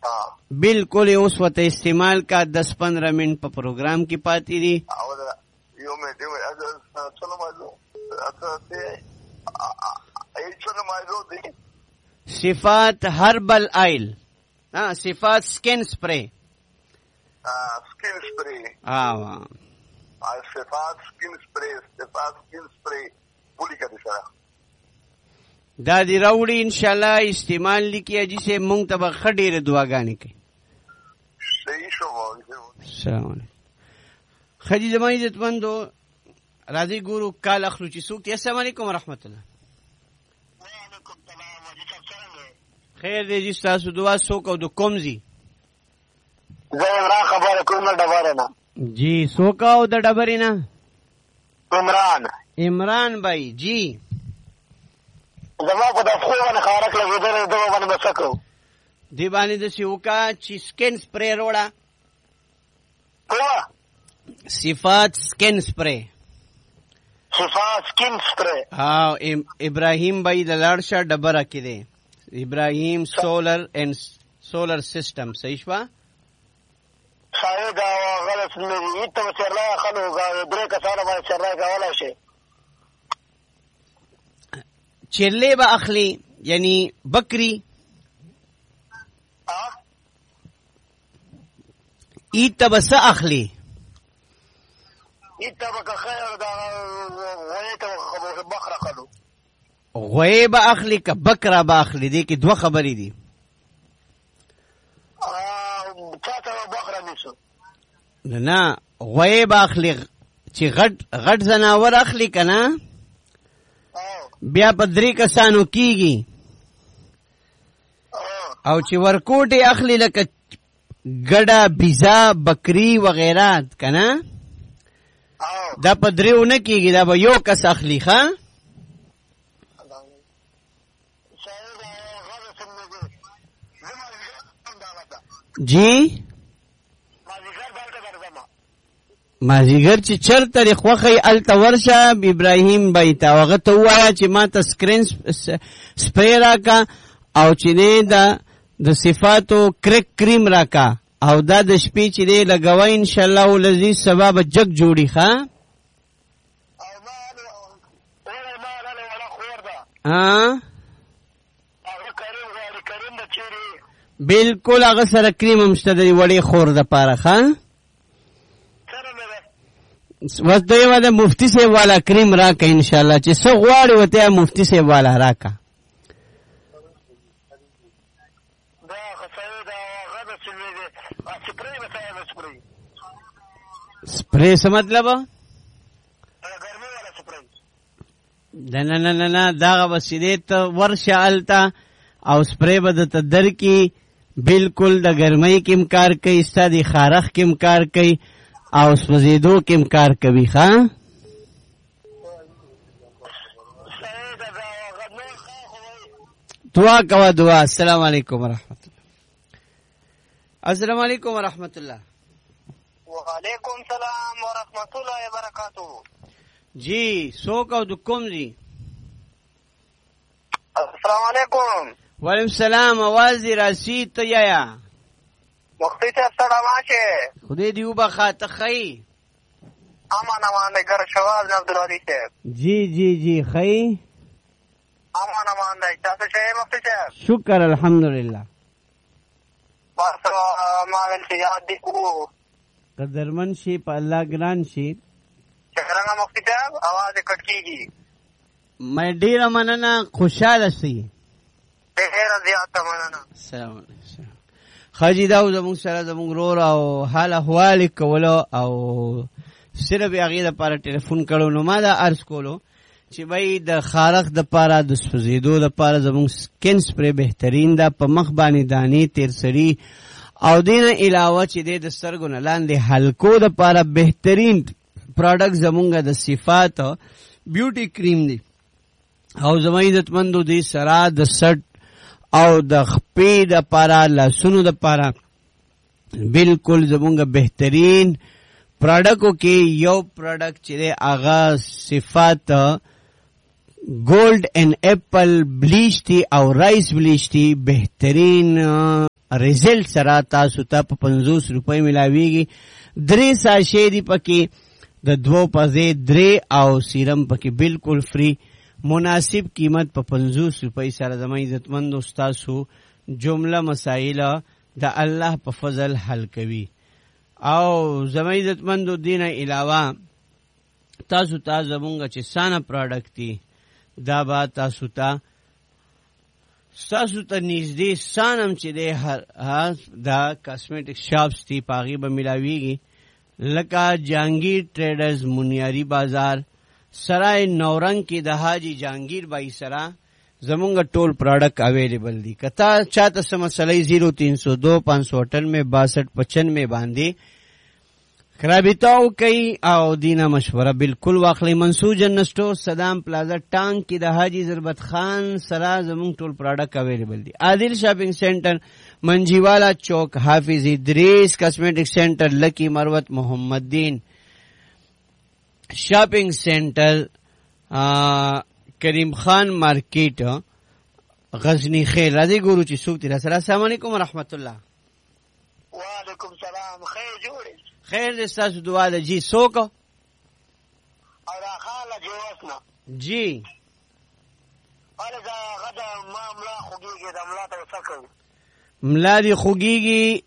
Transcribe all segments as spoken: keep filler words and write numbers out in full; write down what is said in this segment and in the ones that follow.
بالکل اوس وته استعمال کا دس پندرہ منٹ په پروګرام کې پاتې دي. یو مې دې څه نمازو څه نمازو دي صفات هربل آئل ها صفات سکن سپری سکن سپری ها صفات سکن سپری صفات سکن سپری پوری کړی سره دا دی راوړي ان شاء الله استعمال لیکي اجي سے مونږ ته به خډيره دعاګانې کوي. صحیح شو. السلام علیکم. خدي زمای عزت مندو راځي ګورو کال اخلو چې څوک. السلام علیکم ورحمت الله. وعلیکم السلام. خیر دې جی تاسو دعا څوک او د کوم زی زه را خبره کوم ډبره نه جی څوک او د ډبره نه عمران عمران بھائی جی زما په د خو باندې خارق لګیدل دغه باندې بسکو دی باندې د سیوکا چې سکن سپری روړه کوه صفات سکن سپری صفات سکن سپری ها ابراهیم بھائی د لاړشه ډبره کې دی ابراهیم سولر اینڈ سولر سسٹم صحیح شوا شاید غلط مې ته چرلا خلو درې کسانه باندې چرلا کولای شي چرلے با اخلی یعنی بکری ایتا بس اخلی ایتا بک خیر دا غویتا بخرا خلو غوی با اخلی که بکرا با اخلی دی که دو خبری دی چاہتا بخرا نیسو نا غوی با اخلی چی غٹ غٹ زناور اخلی کنا بیا په درې کسانو کیږي او چې ورکوټي اخلي لکه ګډه بیزا بکری وغیرہ کنه دا په دریو نه کیږي دا به یو کس اخلي ښا جی مازیګر چې چرته د خوخی الته ورشه ابراهیم بیتا هغه ته ووایه چې ما ته سکرین سپری راکا او چې دی د د صفاتو کرک کریم راکا او دا د شپې چې دی لګوه انشاءالله ولذي سبا به جګ جوړي ښه بالکل هغه سره کریم هم شته د وړې خور دپاره ښه بس دوی والا مفتی سے والا کریم راکا انشاءاللہ چی سو غواری وطیا مفتی سے والا راکا سپری سا مطلب نا نا نا نا داغا بسیدیت ورش آلتا او سپری بدتا در کی بالکل دا گرمائی کم کار کئی استا دی خارخ کم کار کئی او سوزیدو کم کار کوي ښا دعا کوا دعا. السلام علیکم ورحمت اللہ. السلام علیکم ورحمت اللہ. وعلیکم السلام ورحمت اللہ وبرکاتہ. جی سوک او دکم جی السلام علیکم. وعلیکم السلام. آواز دی راسی تو یا مختی صاحب سره ماشه خدای دی وبخا تخی امان امان دی ګر شواز عبدالعلی صاحب. جی جی جی خی امان امان دی تاسو شه مختی صاحب. شکر الحمدلله. بس ما ول یاد دی کو قدرمن شي په الله ګران شي. څنګه مختی صاحب आवाज کټ کیږي. مې ډیر مننه خوشاله سي. ډیر زیات مننه. السلام علیکم. خاجی داو زمونږ سره زمونږ رور او حال احوال کولو او صرف هغې دپاره ټلیفون کړو نو ما دا عرض کولو چې بھائی د خارق دپاره د سوځېدو دپاره زمونږ سکن سپری بهترین ده په مخ باندې دانې تیر سړي او دې نه علاوه چې دی د سترګو نه لاندې حلقو دپاره بهترین پروډکټ زمونږ د صفات بیوټي کریم دی او زما عزتمندو دې سره د سټ او د خپې د پاره لاسونو د پاره بالکل زمونږ بهترین پروډکټو کې یو پروډکټ چې دی هغه صفات گولڈ اینڈ ایپل بلیچ تھی او رائس بلیچ تھی بہترین ریزلټ سره تاسو ته په پنځوس روپۍ ملاویږي. درې ساشې دي پکې د دوو پزې درې او سیرم پکې بالکل فری مناسب قیمت په پنځوس روپۍ سره زما عزتمندو ستاسو جمله مسائل د الله په فضل حل کوي. او زما عزتمندو دینه علاوه تاسو ته زمونږ چې سانه پروډکټ دي دا به تاسو ته تاسو ته نږدې سانم چې دی هر دا کاسمیټک شاپس دي په هغې به ملاویږي لکه جهانگیر ټریډرز منیاري بازار سرای نورنګ کې د حاجی جهانگیر بای سره زمونږ ټول پروډکټ اویلیبل دي. کتا چاته سم مسئلې زیرو تین سو دو پانچ سو اٹھانوے باسٹھ پچانوے باندې رابطه کوي او دینه مشوره بالکل واخلي. منصور جنرل سٹور صدام پلازا ټانک کې د حاجی ضربت خان سره زمونږ ټول پروډکټ اویلیبل دي. عادل شاپینګ سنټر منجیوالا چوک حافظ ادریس کاسمیټک سنټر لکی مروت محمد دین شاپینګ سنټر کریم خان مارکیٹ غزنی خیل. راځي ګورو چې څوک دي سره. السلام علیکم ورحمت الله. وعلیکم السلام. خیر جوړ خیر دې ستاسو دعا ده. جی څوک؟ او دا خاله جواسنا جی اله دا غدا ما ملا خوږیږي د ملا ته وسکو ملا دی خوږیږي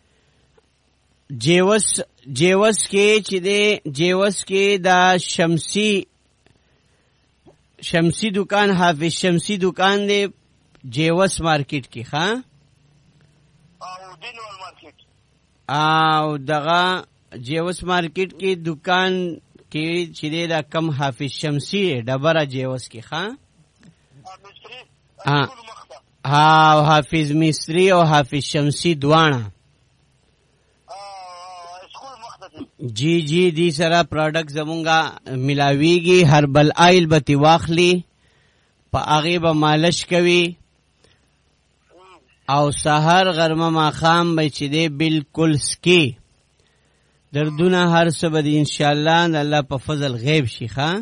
جیوس جیوس کې چې دی جیوس کې دا شمسی شمسی دکان حافظ شمسی دکان دی جیوس مارکیٹ کې ښا او دینوال مارکیٹ او دغه جیوس مارکیٹ کې دکان کې چې دی دا کم حافظ شمسی ډبره جیوس کې ښا ها او حافظ مصری او حافظ شمسی دواړه جی جی دی سره پروډکټ زمونږه ملاویږي. هربل آیل به تی واخلی په هغې به مالش کوي او سحر غرمه ماښام به چې دی بالکل سکی دردونه هر څه به دی انشاءالله د الله په فضل غیب شي ښه.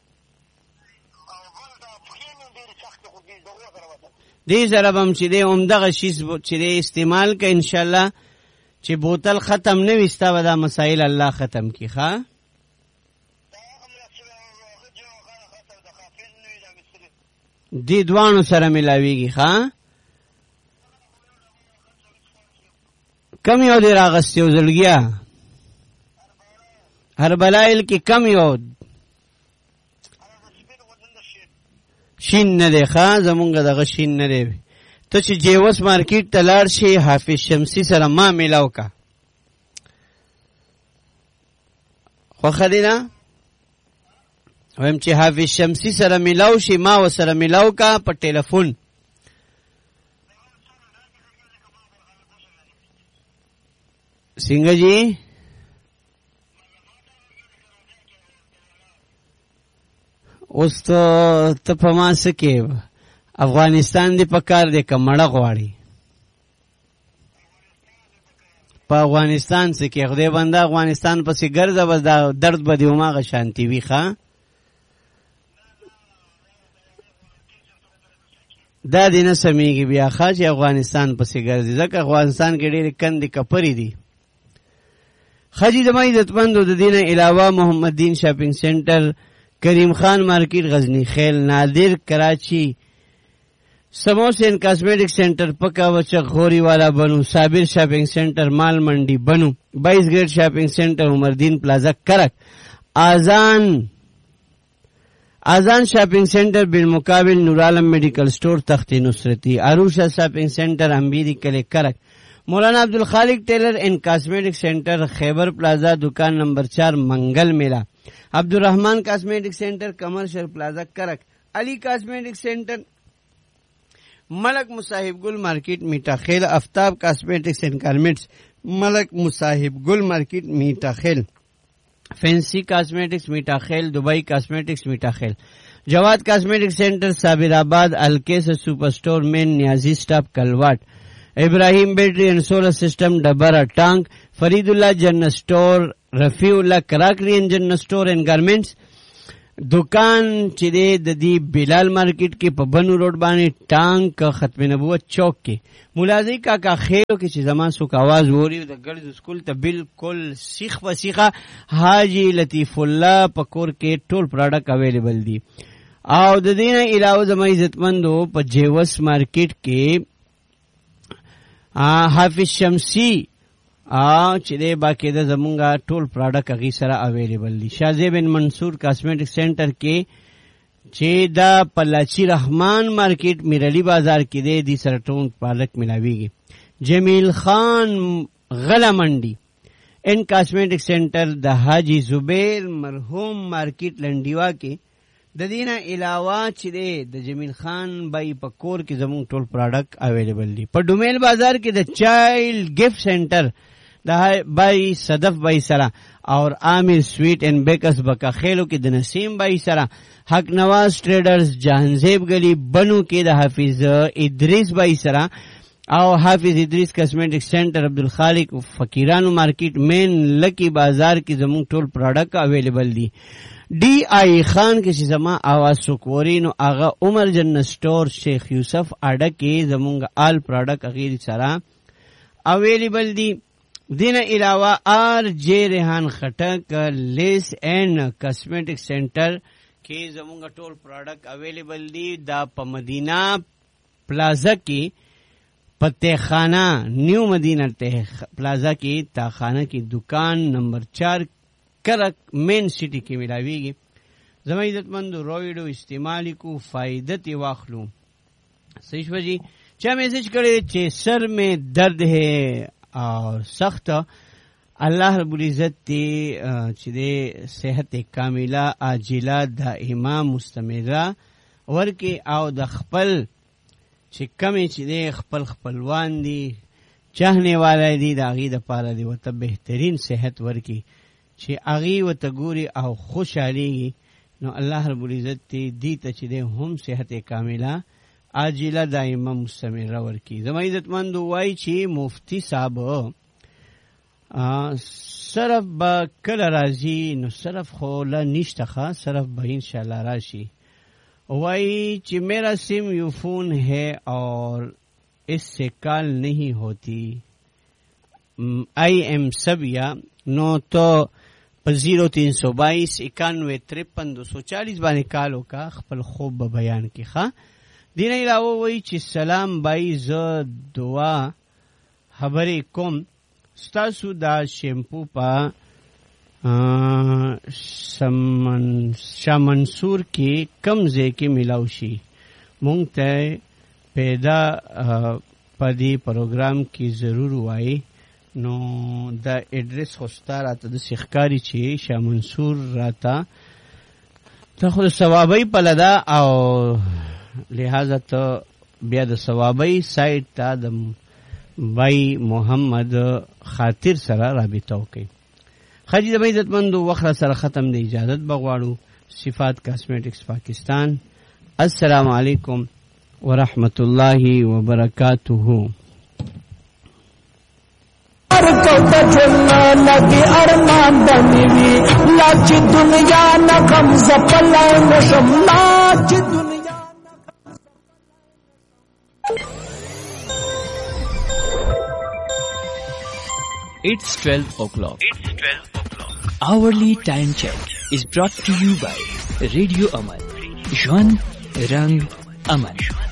دې سره به هم چې دی همدغه شیز چې دی استعمال که انشاءالله چې بوتل ختم نه وي ستا به دا مسایل الله ختم کړي ښه. دې دواړو سره ملاویږي ښه. کم یو دی راغستی و زړګیا هربلایل کې کم یو شین نه دی ښه زمونږ دغه شین نه دی. ته چې جیوس مارکیټ ته لاړ شي حافظ شمسی سره ما میلاو کا خوښه دی نه وایم چې حافظ شمسی سره میلاو شي ما و سره میلاو کا په ټیلیفون. څنګه جی اوس ته په ما څه کې افغانستان دی پکار دی که مړه غواړي په افغانستان څه کې خدای بنده افغانستان پسې ګرځه بس دا درد به دې هماغه شانتي وي ښه. دا دې نه سمیږي بیا ښه چې افغانستان پسې ګرځي ځکه افغانستان کې ډېرې کندې کپرې دي. خجی زما عزتمندو د دې نه علاوه محمد دین شاپینګ سنټر کریم خان مارکیټ غزنی خیل نادر کراچی سموسین کاسمیٹک سینٹر پکا وچک غوری والا بنو صابر شاپنگ سینٹر مال منڈی بنو بائیس گیٹ شاپنگ سینٹر عمردین پلازا کرک آزان آزان شاپنگ سینٹر بالمقابل نورعالم میڈیکل سٹور تختی نصرتی عروشہ شاپنگ سینٹر امبیری کلے کرک مولانا عبدالخالق ٹیلر اینڈ کاسمیٹک سینٹر خیبر پلازا دکان نمبر چار منگل میلا عبدالرحمان کاسمیٹک سینٹر کمرشل پلازا کرک علی کاسمیٹک سینٹر ملک مصاحب گل مارکیٹ میٹا خیل افتاب کاسمیٹکس اینڈ گارمنٹس ملک مصاحب گل مارکیٹ میٹا خیل فینسی کاسمیٹکس میٹا خیل دبئی کاسمیٹکس میٹا خیل جواد کاسمیٹک سینٹر صابر آباد الکیس سپر سٹور مین نیازی سٹاپ کلواٹ ابراہیم بیٹری اینڈ سولر سسٹم ڈبرا ٹانک فرید اللہ جنرل سٹور رفیع اللہ کراکری اینڈ جنرل سٹور اینڈ گارمنٹس دکان چې د دې بلال مارکیټ کې په بنو روډ باندې ټانک ختم نبوت چوک کې ملازم کاکا خیرو کې چې زمان سوک आवाज ووري د ګرځ سکول ته بالکل سیخ وسیخه حاجی لطیف الله پکور کې ټول پروډکټ اویلیبل دي. او د دې نه علاوه زما عزتمندو په جیوس مارکیټ کې حافظ شمسی ا چې د باقاعده زمونږه ټول پروډکټ هغه سره اویلیبل دي. شازیب بن منصور کاسمیټک سنټر کې چې دا پلاچی رحمان مارکیټ میرلی بازار کې دی د سره ټول پروډکټ ملاويږي. جمیل خان غلا منډي ان کاسمیټک سنټر د حاجی زبیر مرحوم مارکیټ لنډیوا کې د دینه علاوه چې د جمیل خان بای پکور کې زمون ټول پروډکټ اویلیبل دي. په ډومیل بازار کې د چایلډ گیفت سنټر د بای صدف بای سره اور عامر سویټ اینڈ بیکرز بکا خیلو کې د نسیم بای سره حق نواز ټریډرز جهانزیب گلی بنو کې د حافظ ادریس بای سره او حافظ ادریس کاسمیټک سنټر عبدالخالق فقیرانو مارکیټ مین لکی بازار کې زمون ټول پروډکټ اویلیبل دي. ڈی آئی خان کې چې زما आवाज سکورینو هغه عمر جن سٹور شیخ یوسف اډه کې زمونږ آل پروډکټ غیر سره اویلیبل دي. دینه علاوه آر جے ریحان خټک لیس اینڈ کاسمیټک سنټر کې زمونږ ټول پروډکټ اویلیبل دي. دا په مدینہ پلازا کې پته خانه نیو مدینہ پلازا کې تا خانه کې دکان نمبر چار کرک مین سٹی کې ملاویږي. زما عزتمند رویډو استعمال کو فائدت واخلو. صحیح وجی چا میسج کړي چې سر میں درد ہے اور سخت الله رب العزت دې چې دې صحت کامله عاجله دائمه مستمره ورکه او د خپل چې کمی چې دې خپل خپلوان دي چاهنے والا دي د هغې دپاره دې ورته بهترین صحت ورکي چې هغې ورته ګوري او خوشحالېږي. نو الله رب العزت دې ته چې دی هم صحت کامله عاجله دائمه مستمره ورکي. زما عزتمندو وایي چې مفتی صاحب صرف به کله راځي نو صرف خو له نشته ښه صرف به انشاءالله راشي. وایي چې میرا سم یو فون ہے اور اس سے کال نہیں ہوتی آئی ایم سبیا نو تو زیرو تین سو بائیس اکانوے ترپن دو سو چالیس باندې کالو کا خپل خوب به بیان کی ښه. دین علاوه وایي چې سلام بای زه دعا خبرې کوم ستاسو دا شیمپو په شاه منصور کې کم ځای کې میلاو شي مونږ ته پیدا په دې پروګرام کې ضرور وایي. نو دا ایڈریس خوستا راته د سیخکاری چې شاه منصور راته ته خو د ثوابۍ پلدا او لہذا ته بیا د ثوابۍ سایت ته د بای محمد خاطر سره رابطه وکړي. خاجي د عزتمندو وخت سره ختم دی. اجازت بغواړو. صفات کاسمیټکس پاکستان. السلام علیکم ورحمت الله وبرکاتہ. لگی ارمان بنوی لاچ دنیا نغم زپلا نشم لاچ دنیا. It's twelve o'clock. It's twelve o'clock. Hourly time check is brought to you by Radio Aman. Jwan Rang Aman.